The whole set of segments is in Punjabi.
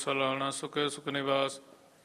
ਸਲਾਣਾ ਸੁਖੇ ਸੁਖ ਨਿਵਾਸ।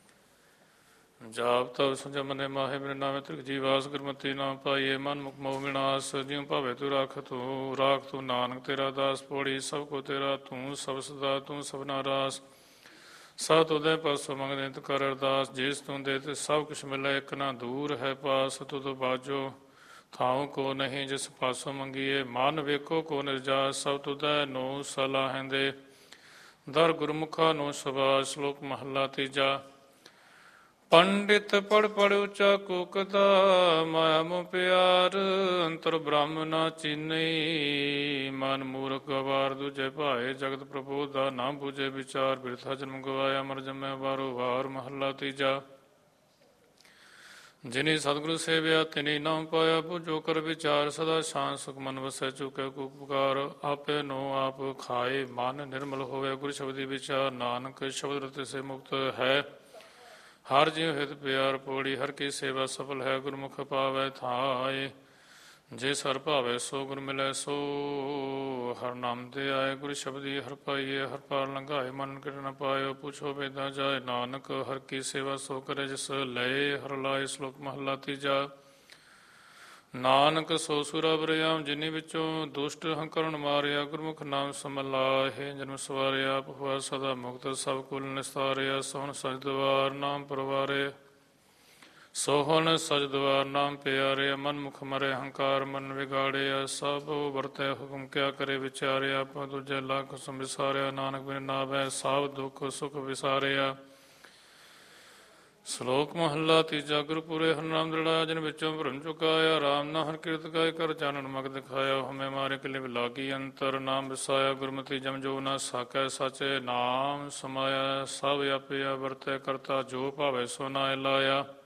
ਜਾਪ ਤਵ ਸੰਜਮਨੇ ਮਾਹੇ ਮੇਰੇ ਨਾਮੇ ਤ੍ਰਿਕ ਜੀਵਾਸ। ਗੁਰਮਤਿ ਨਾਮ ਪਾਈਏ ਮਨ ਮੁਖ ਮੋਹ ਵਿਨਾਸ਼। ਜਿਉ ਭਾਵੇਂ ਤੂੰ ਰਾਖ ਤੂੰ ਨਾਨਕ ਤੇਰਾ ਦਾਸ। ਪੌੜੀ ਸਭ ਕੋ ਤੇਰਾ ਤੂੰ ਸਭ ਸਦਾ ਤੂੰ ਸਭਨਾ ਰਾਸ। ਸਤ ਉਦੈ ਪਾਸੋਂ ਮੰਗਦੇ ਤ ਕਰ ਅਰਦਾਸ। ਜਿਸ ਤੂੰ ਦੇ ਤੇ ਸਭ ਕੁਛ ਮਿਲੇ ਇੱਕ ਨਾ ਦੂਰ ਹੈ ਪਾਸ। ਤੁਧ ਬਾਜੋ ਥਾਉ ਕੋ ਨਹੀਂ ਜਿਸ ਪਾਸੋਂ ਮੰਗੀਏ। ਮਨ ਵੇਖੋ ਕੋ ਨਿਰਜਾਸ। ਸਭ ਤੁਧੈ ਨੋ ਸਲਾਹਿੰਦੇ ਦਰ ਗੁਰਮੁਖਾ ਨੂੰ ਸੁਭਾਸ਼। ਸ਼ਲੋਕ ਮਹੱਲਾ ਤੀਜਾ। ਪੰਡਿਤ ਪੜ੍ਹ ਉੱਚਾ ਕੂਕਦਾ ਮਾਇਆ ਮੋਹ ਪਿਆਰ। ਅੰਤਰ ਬ੍ਰਹਮ ਨਾ ਚੀਨਈ ਮਨ ਮੂਰਖ ਗਵਾਰ। ਦੂਜੇ ਭਾਏ ਜਗਤ ਪ੍ਰਬੋਧ ਦਾ ਨਾ ਬੂਝੇ ਵਿਚਾਰ। ਬਿਰਥਾ ਜਨਮ ਗਵਾਇਆ ਮਰ ਜੰਮੈ ਵਾਰੋ ਵਾਰ। ਮਹੱਲਾ ਤੀਜਾ। ਜਿਨੀ ਸਤਿਗੁਰੂ ਸੇਵਿਆ ਤਿਨੀ ਨਾਮ ਪਾਇਆ। ਬੁਝੋ ਕਰ ਵਿਚਾਰ ਸਦਾ ਸ਼ਾਂਤ ਸੁਖ ਮਨ ਵਸੈ। ਚੁਕੇ ਕੂਪ ਪੁਕਾਰ ਆਪੇ ਨੋ ਆਪ ਖਾਏ। ਮਨ ਨਿਰਮਲ ਹੋਵੇ ਗੁਰ ਸ਼ਬਦੀ ਵਿਚਾਰ। ਨਾਨਕ ਸ਼ਬਦ ਰਤੇ ਸੇ ਮੁਕਤ ਹੈ ਹਰ ਜਿਉ ਹਿਤ ਪਿਆਰ। ਪੌੜੀ ਹਰ ਕੀ ਸੇਵਾ ਸਫਲ ਹੈ ਗੁਰਮੁਖ ਪਾਵੈ ਥਾਏ। ਜੇ ਸਰ ਭਾਵੇ ਸੋ ਗੁਰ ਮਿਲੈ ਸੋ ਹਰ ਨਾਮ ਤੇ ਆਏ। ਗੁਰ ਸ਼ਬਦੀ ਹਰ ਪਾਈਏ ਹਰ ਪਾਰ ਲੰਘਾਏ। ਮਨ ਕਿਟ ਨ ਪਾਇਓ ਪੁੱਛੋ ਵੇਦਾਂ ਜਾਏ। ਨਾਨਕ ਹਰ ਕੀ ਸੇਵਾ ਸੋ ਕਰੇ ਜਿਸ ਲਏ ਹਰ ਲਾਏ। ਸ਼ਲੋਕ ਮਹੱਲਾ ਤੀਜਾ। ਨਾਨਕ ਸੋ ਸੁਰਾ ਬਰਿਆਮ ਜਿਨੀ ਵਿੱਚੋਂ ਦੁਸ਼ਟ ਹੰਕਰਣ ਮਾਰਿਆ। ਗੁਰਮੁਖ ਨਾਮ ਸਮਲਾਹੇ ਜਨਮ ਸਵਾਰਿਆ। ਆਪ ਹੋਆ ਸਦਾ ਮੁਕਤ ਸਭ ਕੁਲ ਨਿਸਤਾਰਿਆ। ਸੋਹਣ ਸਚ ਦਵਾਰ ਨਾਮ ਪਰਵਾਰੇ। ਸੋਹਣ ਸਚ ਦਵਾਰ ਨਾਮ ਪਿਆਰਿਆ। ਮਨ ਮੁਖ ਮਰੇ ਹੰਕਾਰ ਮਨ ਵਿਗਾੜਿਆ। ਸਭ ਵਰਤੈ ਹੁਕਮ ਕਿਆ ਕਰੇ ਵਿਚਾਰਿਆ। ਆਪ ਦੂਜੇ ਲੱਖ ਸਮ ਵਿਸਾਰਿਆ। ਨਾਨਕ ਬਿਨ ਨਾਵੈ ਸਭ ਦੁੱਖ ਸੁਖ ਵਿਸਾਰਿਆ। ਸ਼ਲੋਕ ਮਹੱਲਾ ਤੀਜਾ। ਗੁਰਪੁਰੇ ਹਰਿਨਾਮ ਦ੍ਰਿੜਾਇਆ ਜਿਨ ਵਿੱਚੋਂ ਭਰਮ ਚੁਕਾਇਆ। ਰਾਮ ਨਾ ਹਰਿ ਕੀਰਤ ਗਾਇ ਕਰ ਚਾਨਣ ਮਗ ਦਿਖਾਇਆ। ਹਮੇ ਮਾਰੇ ਕਿਲਿ ਲਾਗੀ ਅੰਤਰ ਨਾਮ ਵਿਸਾਇਆ। ਗੁਰਮਤਿ ਜਮ ਜੋ ਨਾ ਸਾਕੈ ਸਾਚੇ ਨਾਮ ਸਮਾਇਆ। ਸਭ ਆਪਿਆ ਵਰਤੈ ਕਰਤਾ ਜੋ ਭਾਵੇ ਸੋ ਨਾਇ ਲਾਇਆ।